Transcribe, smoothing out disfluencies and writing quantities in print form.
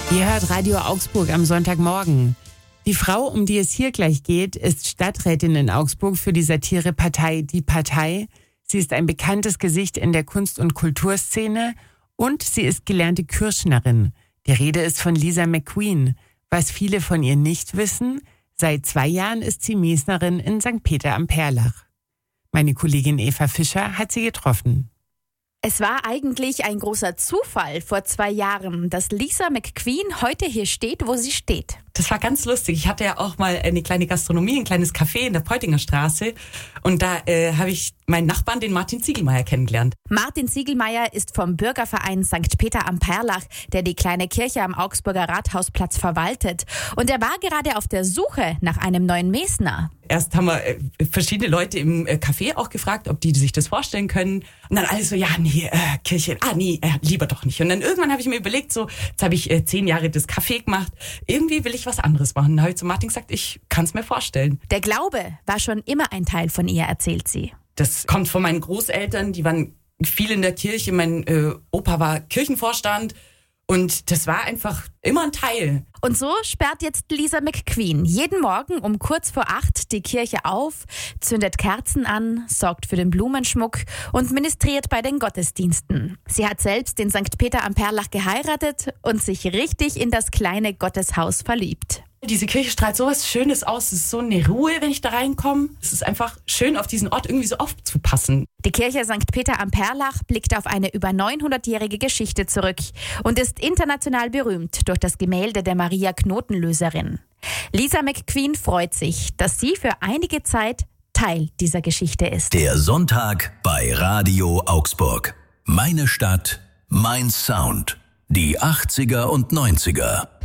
Ihr hört Radio Augsburg am Sonntagmorgen. Die Frau, um die es hier gleich geht, ist Stadträtin in Augsburg für die Satirepartei Die Partei. Sie ist ein bekanntes Gesicht in der Kunst- und Kulturszene und sie ist gelernte Kürschnerin. Die Rede ist von Lisa McQueen. Was viele von ihr nicht wissen, seit 2 Jahren ist sie Mesnerin in St. Peter am Perlach. Meine Kollegin Eva Fischer hat sie getroffen. Es war eigentlich ein großer Zufall vor 2 Jahren, dass Lisa McQueen heute hier steht, wo sie steht. Das war ganz lustig. Ich hatte ja auch mal eine kleine Gastronomie, ein kleines Café in der Peutinger Straße. Und da habe ich meinen Nachbarn, den Martin Ziegelmeier, kennengelernt. Martin Ziegelmeier ist vom Bürgerverein St. Peter am Perlach, der die kleine Kirche am Augsburger Rathausplatz verwaltet. Und er war gerade auf der Suche nach einem neuen Mesner. Erst haben wir verschiedene Leute im Café auch gefragt, ob die sich das vorstellen können. Und dann alles so, ja, nee, Kirche, lieber doch nicht. Und dann irgendwann habe ich mir überlegt, so, jetzt habe ich 10 Jahre das Café gemacht. Irgendwie will ich was anderes machen. Dann habe ich zu Martin gesagt, ich kann es mir vorstellen. Der Glaube war schon immer ein Teil von ihr, erzählt sie. Das kommt von meinen Großeltern, die waren viel in der Kirche. Mein Opa war Kirchenvorstand. Und das war einfach immer ein Teil. Und so sperrt jetzt Lisa McQueen jeden Morgen um kurz vor 8 die Kirche auf, zündet Kerzen an, sorgt für den Blumenschmuck und ministriert bei den Gottesdiensten. Sie hat selbst in St. Peter am Perlach geheiratet und sich richtig in das kleine Gotteshaus verliebt. Diese Kirche strahlt so was Schönes aus. Es ist so eine Ruhe, wenn ich da reinkomme. Es ist einfach schön, auf diesen Ort irgendwie so aufzupassen. Die Kirche St. Peter am Perlach blickt auf eine über 900-jährige Geschichte zurück und ist international berühmt durch das Gemälde der Maria Knotenlöserin. Lisa McQueen freut sich, dass sie für einige Zeit Teil dieser Geschichte ist. Der Sonntag bei Radio Augsburg. Meine Stadt, mein Sound. Die 80er und 90er.